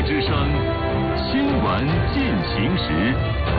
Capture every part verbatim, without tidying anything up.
之声新闻进行时。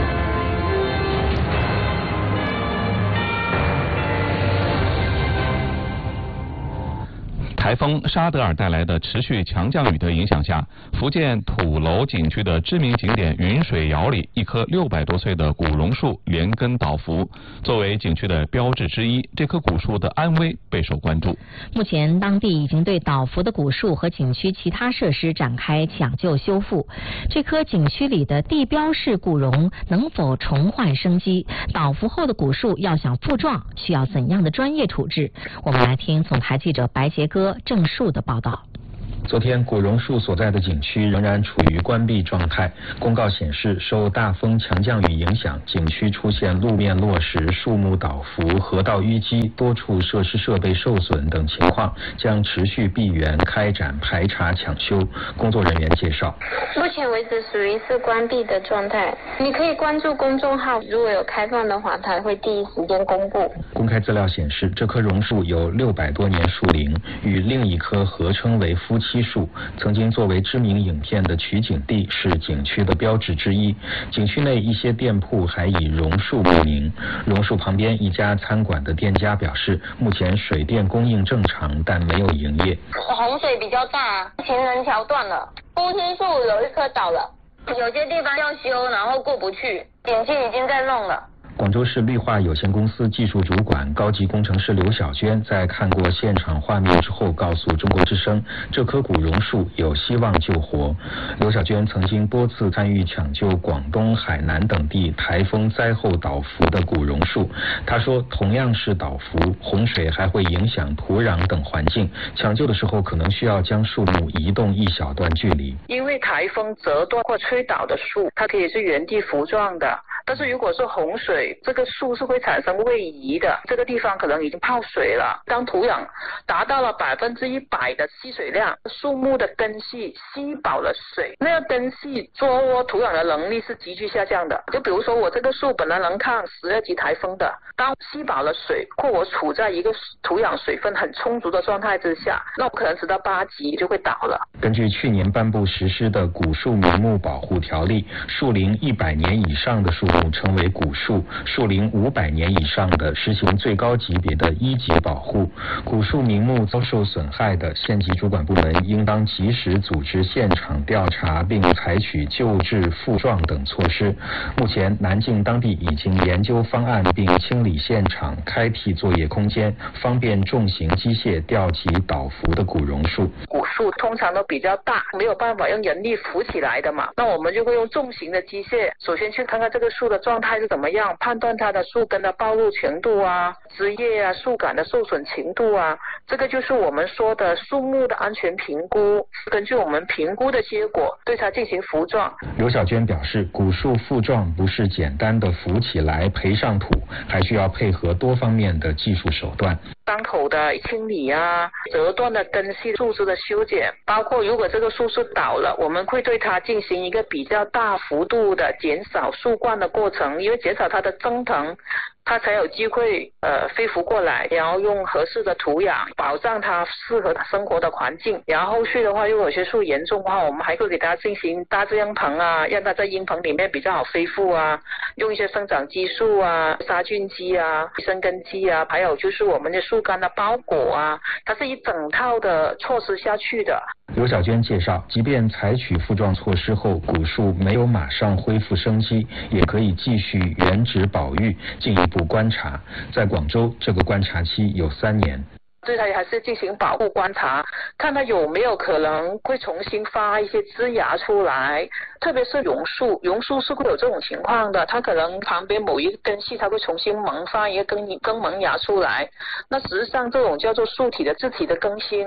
台风沙德尔带来的持续强降雨的影响下，福建土楼景区的知名景点云水窑里，一棵六百多岁的古榕树连根倒伏。作为景区的标志之一，这棵古树的安危备受关注。 目前，当地已经对倒伏的古树和景区其他设施展开抢救修复。这棵景区里的地标式古榕能否重焕生机？倒伏后的古树要想复壮，需要怎样的专业处置？我们来听总台记者白杰哥、郑树的报道。 昨天，古榕树所在的景区仍然处于关闭状态。公告显示，受大风强降雨影响，景区出现路面落石、树木倒伏、河道淤积、多处设施设备受损等情况，将持续闭园开展排查抢修。工作人员介绍， 目前为止属于是关闭的状态。你可以关注公众号，如果有开放的话，它会第一时间公布。 公开资料显示，这棵榕树有六百多年树龄，与另一棵合称为夫妻树，曾经作为知名影片的取景地，是景区的标志之一。景区内一些店铺还以榕树命名。榕树旁边一家餐馆的店家表示，目前水电供应正常，但没有营业。 洪水比较大，行人桥断了，夫妻树有一棵倒了，有些地方要修，然后过不去，景区已经在弄了。 广州市绿化有限公司技术主管、高级工程师刘小娟在看过现场画面之后，告诉中国之声，这棵古榕树有希望救活。刘小娟曾经多次参与抢救广东、海南等地台风灾后倒伏的古榕树。她说，同样是倒伏，洪水还会影响土壤等环境，抢救的时候可能需要将树木移动一小段距离。 因为台风折断或吹倒的树，它可以是原地扶壮的，但是如果是洪水，这个树是会产生位移的，这个地方可能已经泡水了。当土壤达到了百分之一百的吸水量，树木的根系吸饱了水，那个根系捉握土壤的能力是急剧下降的。就比如说我这个树本来能抗十二级台风的，当吸饱了水，或我处在一个土壤水分很充足的状态之下，那我可能直到八级就会倒了。 根据去年颁布实施的古树名木保护条例，树龄一百年以上的树木称为古树，树龄五百年以上的实行最高级别的一级保护。古树名木遭受损害的，县级主管部门应当及时组织现场调查，并采取救治、复壮等措施。目前，南靖当地已经研究方案，并清理现场，开辟作业空间，方便重型机械吊起倒伏的古榕树。 古树通常都比较大，没有办法用人力扶起来的嘛，那我们就会用重型的机械，首先去看看这个树的状态是怎么样，判断它的树根的暴露程度啊、枝叶啊、树干的受损程度啊，这个就是我们说的树木的安全评估。根据我们评估的结果，对它进行扶壮。 刘小娟表示，古树复壮不是简单的扶起来培上土，还需要配合多方面的技术手段。 伤口的清理啊，折断的根系树枝的修剪，包括如果这个树是倒了，我们会对它进行一个比较大幅度的减少树冠的过程，因为减少它的增藤，它才有机会呃飞浮过来，然后用合适的土壤保障它适合它生活的环境。然后后续的话，如果有些树严重的话，我们还会给它进行大字鹰棚啊，让它在鹰棚里面比较好恢复啊，用一些生长激素啊、杀菌剂啊、生根剂啊，还有就是我们的树干的包裹啊，它是一整套的措施下去的。 刘小娟介绍，即便采取复壮措施后，古树没有马上恢复生机，也可以继续原址保育，进一步观察。在广州，这个观察期有三年。 对它还是进行保护观察，看它有没有可能会重新发一些枝芽出来，特别是榕树，榕树是会有这种情况的，它可能旁边某一个根系它会重新萌发一个根根萌芽出来，那实际上这种叫做树体的自体的更新。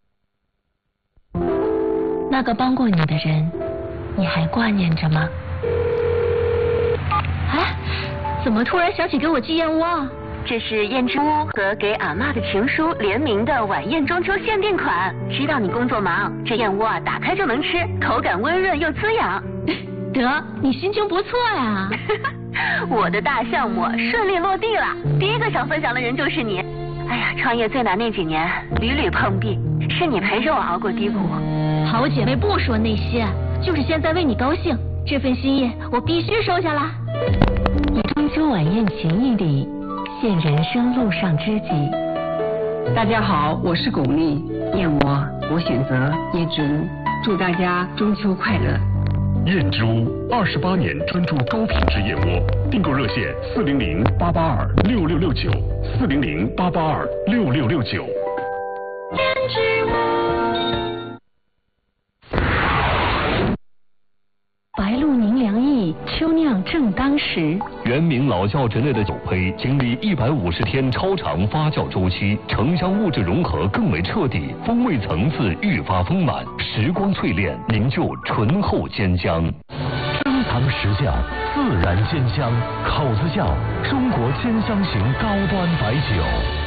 那个帮过你的人，你还挂念着吗？哎，怎么突然想起给我寄燕窝啊？ 这是燕之屋和给阿嬷的情书联名的晚宴中秋限定款。知道你工作忙，这燕窝啊打开就能吃，口感温润又滋养。 得，你心情不错呀。 我的大项目顺利落地了，第一个想分享的人就是你。哎呀，创业最难那几年，屡屡碰壁，是你陪着我熬过低谷。 好姐妹不说那些， 就是现在为你高兴，这份心意我必须收下啦。 以中秋晚宴情谊里，现人生路上知己。 大家好，我是巩俐，燕窝我选择椰汁屋，祝大家中秋快乐。 燕之屋二十八年专注高品质燕窝，订购热线四零零八八二六六六九四零零八八二六六六九。 燕之屋。 白露凝凉意，秋酿正当时。 原名老窖陈列的酒胚，经历一百五十天超长发酵周期，城乡物质融合更为彻底，风味层次愈发丰满，时光淬炼，凝就醇厚坚香。珍藏实窖，自然鲜香，口子窖，中国坚香型高端白酒。